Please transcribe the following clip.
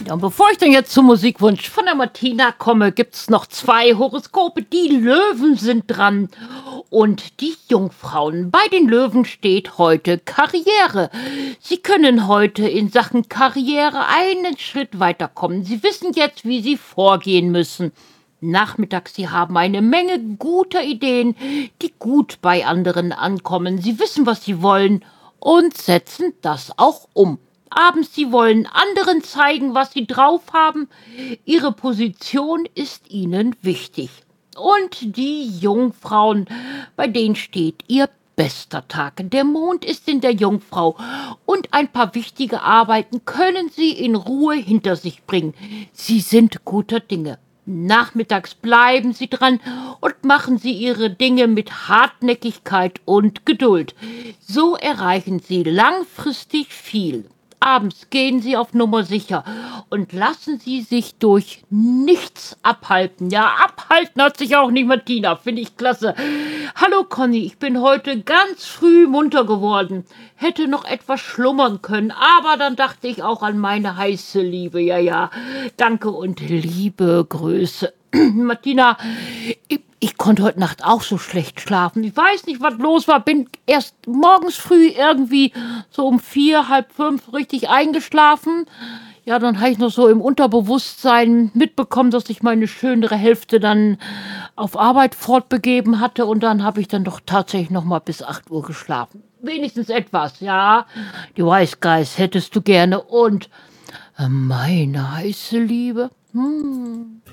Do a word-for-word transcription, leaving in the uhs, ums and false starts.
Ja, und bevor ich dann jetzt zum Musikwunsch von der Martina komme, gibt's noch zwei Horoskope. Die Löwen sind dran und die Jungfrauen. Bei den Löwen steht heute Karriere. Sie können heute in Sachen Karriere einen Schritt weiterkommen. Sie wissen jetzt, wie Sie vorgehen müssen. Nachmittags, Sie haben eine Menge guter Ideen, die gut bei anderen ankommen. Sie wissen, was Sie wollen und setzen das auch um. Abends, Sie wollen anderen zeigen, was Sie drauf haben. Ihre Position ist Ihnen wichtig. Und die Jungfrauen, bei denen steht Ihr bester Tag. Der Mond ist in der Jungfrau und ein paar wichtige Arbeiten können Sie in Ruhe hinter sich bringen. Sie sind guter Dinge. Nachmittags bleiben Sie dran und machen Sie Ihre Dinge mit Hartnäckigkeit und Geduld. So erreichen Sie langfristig viel. Abends gehen Sie auf Nummer sicher und lassen Sie sich durch nichts abhalten. Ja, abhalten hat sich auch nicht Martina, finde ich klasse. Hallo Conny, ich bin heute ganz früh munter geworden. Hätte noch etwas schlummern können, aber dann dachte ich auch an meine heiße Liebe. Ja, ja, danke und liebe Grüße. Martina, ich, ich konnte heute Nacht auch so schlecht schlafen. Ich weiß nicht, was los war. Bin erst morgens früh irgendwie so um vier, halb fünf richtig eingeschlafen. Ja, dann habe ich noch so im Unterbewusstsein mitbekommen, dass sich meine schönere Hälfte dann auf Arbeit fortbegeben hatte. Und dann habe ich dann doch tatsächlich noch mal bis acht Uhr geschlafen. Wenigstens etwas, ja. Die Weißgeist hättest du gerne. Und äh, meine heiße Liebe. Hm.